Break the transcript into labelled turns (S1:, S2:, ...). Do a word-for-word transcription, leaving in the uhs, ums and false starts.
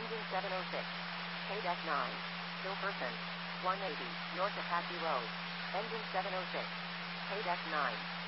S1: Engine seven oh six. K nine. Hilperson. one eighty, North Apache Road. Engine seven oh six. K nine.